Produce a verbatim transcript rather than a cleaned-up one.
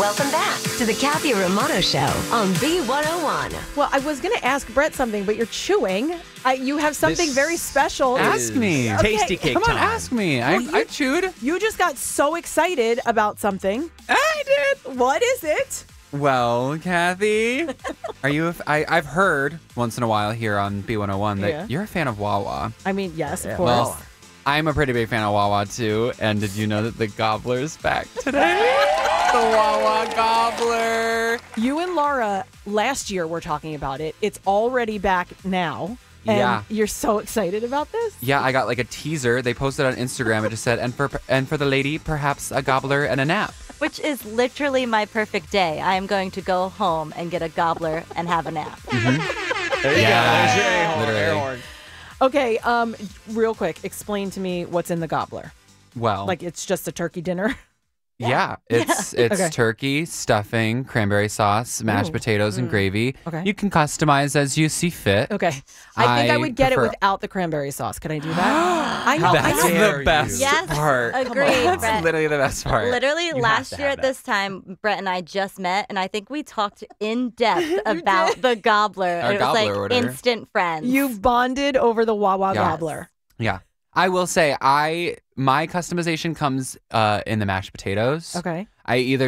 Welcome back to the Kathy Romano Show on B one oh one. Well, I was going to ask Brett something, but you're chewing. I, you have something This very special. Ask me. Okay. Tasty cake Come on, time. ask me. I, Well, you- I chewed. You just got so excited about something. I did. What is it? Well, Kathy, are you? A f- I, I've heard once in a while here on B one oh one that Yeah. you're a fan of Wawa. I mean, yes, of Yeah. course. Well, I'm a pretty big fan of Wawa too. And did you know that the Gobbler's back today? The Wawa Gobbler. You and Laura last year were talking about it. It's already back now. And Yeah. you're so excited about this? Yeah, I got like a teaser. They posted on Instagram. It just said, and for and for the lady, perhaps a gobbler and a nap. Which is literally my perfect day. I am going to go home and get a gobbler and have a nap. There you Yeah, go. There's your air horn. literally. Air horn. Okay, um, real quick, explain to me what's in the gobbler. Well, Like it's just a turkey dinner? yeah, it's it's Okay. turkey, stuffing, cranberry sauce, mashed Ooh. potatoes, and gravy. Okay. You can customize as you see fit. Okay. I think I, I would get prefer- it without the cranberry sauce. Can I do that? I know. How I That's know. dare the best you. Yes, part. agreed, That's Brett. literally the best part. Literally, have last to year have at that. this time, Brett and I just met, and I think we talked in depth about the gobbler. Our and it was gobbler like order. instant friends. You've bonded over the Wawa Yes. gobbler. Yeah, I will say, I my customization comes uh, in the mashed potatoes. Okay. I either